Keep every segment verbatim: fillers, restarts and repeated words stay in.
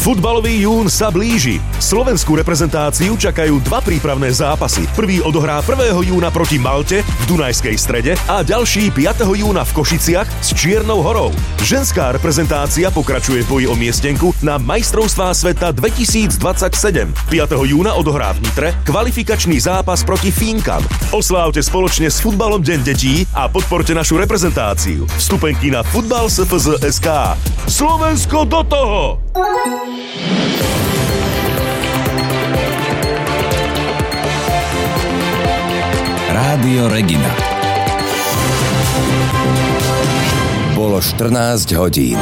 Futbalový jún sa blíži. Slovenskú reprezentáciu čakajú dva prípravné zápasy. Prvý odohrá prvého júna proti Malte v Dunajskej Strede a ďalší piateho júna v Košiciach s Čiernou Horou. Ženská reprezentácia pokračuje v boji o miestenku na majstrovstvá sveta dvetisícdvadsaťsedem. piateho júna odohrá v Nitre kvalifikačný zápas proti Fínkam. Oslávte spoločne s futbalom Deň detí a podporte našu reprezentáciu. Vstupenky na futbal es ef zet bodka es ká. Slovensko do toho! Rádio Regina. Bolo štrnásť hodín.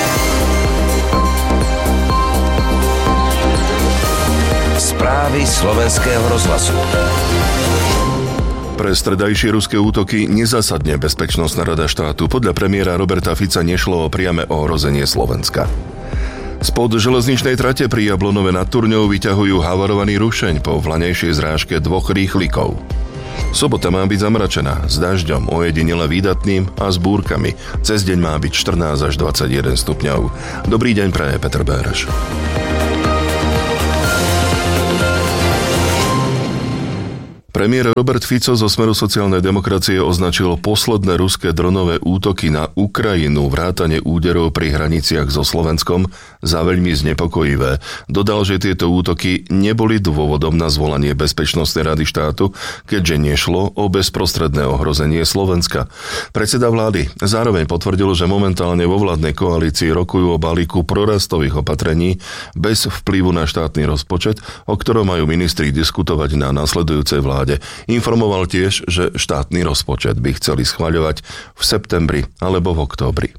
Správy slovenského rozhlasu. Pre stredajšie ruské útoky nezasadne Bezpečnostná rada štátu. Podľa premiéra Roberta Fica nešlo o priame ohrozenie Slovenska. Spod železničnej trate pri Jablonove nad Turňou vyťahujú havarovaný rušeň po vlanejšej zrážke dvoch rýchlikov. Sobota má byť zamračená, s dažďom, ojedinele výdatným a s búrkami. Cez deň má byť štrnásť až dvadsaťjeden stupňov. Dobrý deň, praje Peter Béreš. Premiér Robert Fico zo Smeru sociálnej demokracie označil posledné ruské dronové útoky na Ukrajinu, vrátane úderov pri hraniciach so Slovenskom, za veľmi znepokojivé. Dodal, že tieto útoky neboli dôvodom na zvolanie Bezpečnostnej rady štátu, keďže nešlo o bezprostredné ohrozenie Slovenska. Predseda vlády zároveň potvrdil, že momentálne vo vládnej koalícii rokujú o balíku prorastových opatrení bez vplyvu na štátny rozpočet, o ktorom majú ministri diskutovať na nasledujúcej vláde. Informoval tiež, že štátny rozpočet by chceli schvaľovať v septembri alebo v októbri.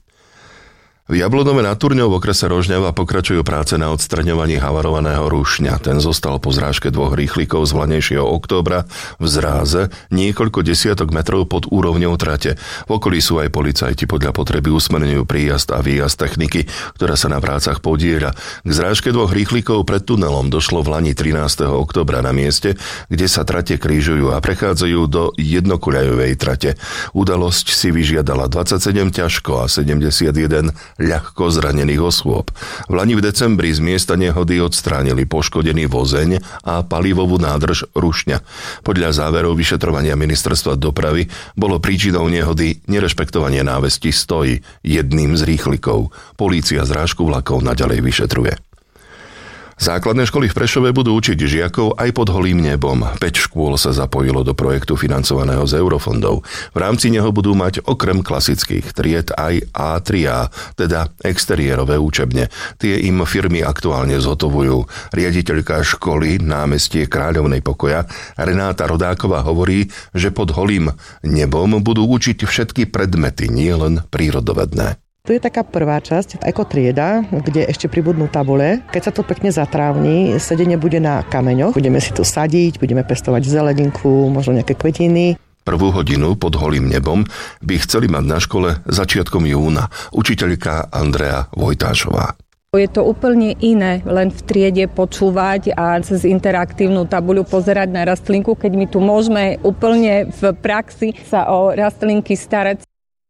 V Jablonove nad Turňou v okrese Rožňava pokračujú práce na odstraňovaní havarovaného rušňa. Ten zostal po zrážke dvoch rýchlikov z vlanejšieho októbra v zráze niekoľko desiatok metrov pod úrovňou trate. V okolí sú aj policajti, podľa potreby usmerňujú príjazd a výjazd techniky, ktorá sa na prácach podieľa. K zrážke dvoch rýchlikov pred tunelom došlo v lani trinásteho októbra na mieste, kde sa trate krížujú a prechádzajú do jednokoľajovej trate. Udalosť si vyžiadala dvadsaťsedem ťažko a sedemdesiatjeden ľahko zranených osôb. V lani v decembri z miesta nehody odstránili poškodený vozeň a palivovú nádrž rušňa. Podľa záverov vyšetrovania ministerstva dopravy bolo príčinou nehody nerešpektovanie návesti stojí jedným z rýchlikov. Polícia zrážku vlakov naďalej vyšetruje. Základné školy v Prešove budú učiť žiakov aj pod holým nebom. päť škôl sa zapojilo do projektu financovaného z eurofondov. V rámci neho budú mať okrem klasických tried aj á tri á, teda exteriérové učebne. Tie im firmy aktuálne zhotovujú. Riaditeľka školy námestie Kráľovnej pokoja Renáta Rodáková hovorí, že pod holým nebom budú učiť všetky predmety, nie len prírodovedné. Tu je taká prvá časť, ekotrieda, kde ešte pribudnú tabule. Keď sa to pekne zatrávni, sedenie bude na kameňoch. Budeme si tu sadiť, budeme pestovať zeleninku, možno nejaké kvetiny. Prvú hodinu pod holým nebom by chceli mať na škole začiatkom júna. Učiteľka Andrea Vojtášová. Je to úplne iné, len v triede počúvať a cez interaktívnu tabuľu pozerať na rastlinku, keď my tu môžeme úplne v praxi sa o rastlinky starať.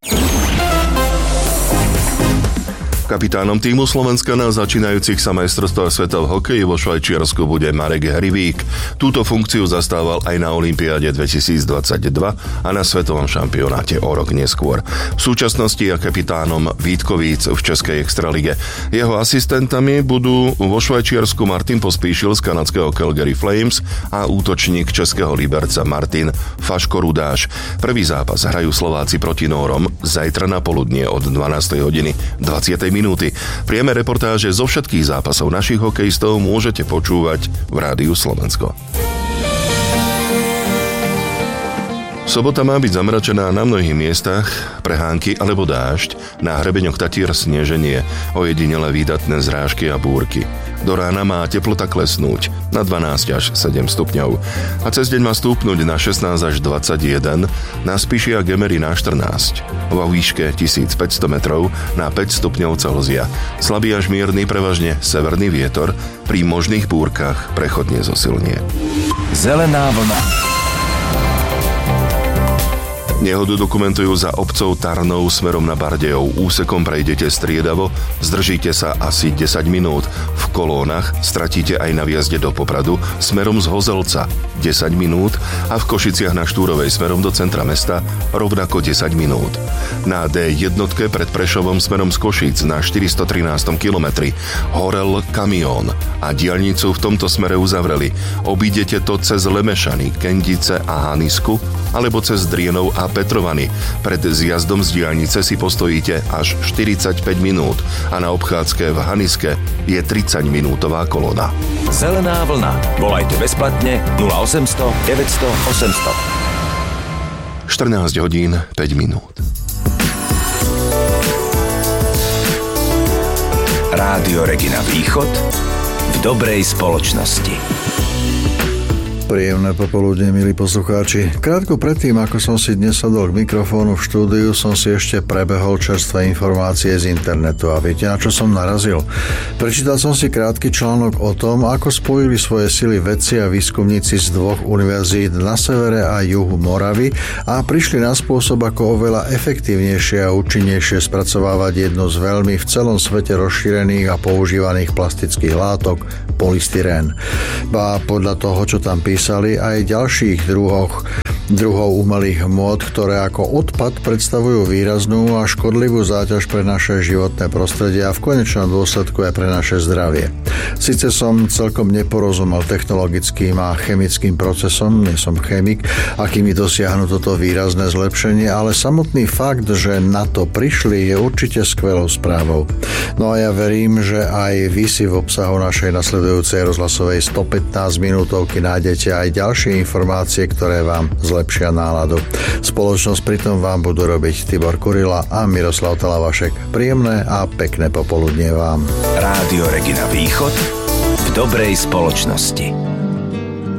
Kapitánom tímu Slovenska na začínajúcich sa majstrovstvách sveta v hokeji vo Švajčiarsku bude Marek Hrivík. Túto funkciu zastával aj na olympiáde dvetisícdvadsaťdva a na svetovom šampionáte o rok neskôr. V súčasnosti je kapitánom Vítkovíc v českej extralige. Jeho asistentami budú vo Švajčiarsku Martin Pospíšil z kanadského Calgary Flames a útočník českého Liberca Martin Faško-Rudáš. Prvý zápas hrajú Slováci proti Nórom zajtra na poludnie od dvanástej hodiny dvadsiatej minúty. Priame reportáže zo všetkých zápasov našich hokejistov môžete počúvať v Rádiu Slovensko. Sobota má byť zamračená na mnohých miestach, prehánky alebo dážď, na hrebeňoch Tatier sneženie, ojedinele výdatné zrážky a búrky. Do rána má teplota klesnúť na dvanásť až sedem stupňov a cez deň má stúpnuť na šestnásť až dvadsaťjeden, na Spiši a Gemeri na štrnásť. Vo výške tisícpäťsto metrov na päť stupňov Celzia. Slabý až mierny prevažne severný vietor, pri možných búrkach prechodne zosilnie. Zelená vlna. Nehodu dokumentujú za obcov Tarnov smerom na Bardejov. Úsekom prejdete striedavo, zdržíte sa asi desať minút. V kolónach stratíte aj na výjazde do Popradu smerom z Hozelca desať minút a v Košiciach na Štúrovej smerom do centra mesta rovnako desať minút. Na dé jedna pred Prešovom smerom z Košíc na štyristotrinástom kilometri horel kamión a diaľnicu v tomto smere uzavreli. Obídete to cez Lemešany, Kendice a Hanisku alebo cez Drienov a Petrovany. Pred zjazdom z diaľnice si postojíte až štyridsaťpäť minút a na obchádzke v Haniske je tridsaťminútová kolóna. Zelená vlna. Volajte bezplatne nula osemsto deväťsto osemsto. štrnásť hodín päť minút. Rádio Regina Východ v dobrej spoločnosti. Príjemné popoludne, milí poslucháči. Krátko predtým, ako som si dnes sadol k mikrofónu v štúdiu, som si ešte prebehol čerstvé informácie z internetu. A viete, na čo som narazil? Prečítal som si krátky článok o tom, ako spojili svoje sily vedci a výskumníci z dvoch univerzít na severe a juhu Moravy a prišli na spôsob, ako oveľa efektívnejšie a účinnejšie spracovávať jednu z veľmi v celom svete rozšírených a používaných plastických látok, polystyrén. Ba podľa toho, čo tam písali, aj ďalších druhoch, druhov umelých hmôt, ktoré ako odpad predstavujú výraznú a škodlivú záťaž pre naše životné prostredie a v konečnom dôsledku aj pre naše zdravie. Sice som celkom neporozumel technologickým a chemickým procesom, nie som chemik, akými dosiahnu toto výrazné zlepšenie, ale samotný fakt, že na to prišli, je určite skvelou správou. No a ja verím, že aj vy si v obsahu našej nasledujúcej rozhlasovej stopätnásť minútovky nájdete aj ďalšie informácie, ktoré vám zlepšia náladu. Spoločnosť pritom vám budú robiť Tibor Kurila a Miroslav Talavašek. Príjemné a pekné popoludnie vám. Rádio Regina Východ v dobrej spoločnosti.